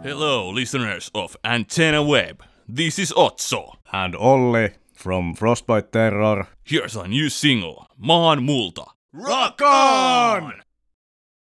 Hello, listeners of Antenna Web. This is Otso. And Olli from Frostbite Terror. Here's a new single, Maan multa. Rock on!